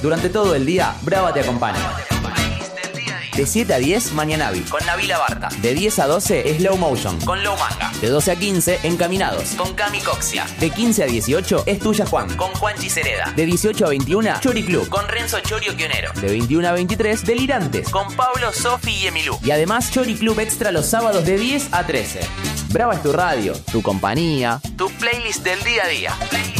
Durante todo el día, Brava te acompaña. De 7 a 10, Mañanavi, con Nabila Barta. De 10 a 12, Slow Motion, con Low Manga. De 12 a 15, Encaminados, con Cami Coxia. De 15 a 18, Es Tuya Juan, con Juanchi Cereda. De 18 a 21, Chori Club, con Renzo Chorio Quionero. De 21 a 23, Delirantes, con Pablo, Sofi y Emilú. Y además, Chori Club Extra los sábados de 10 a 13. Brava es tu radio, tu compañía, tu playlist del día a día.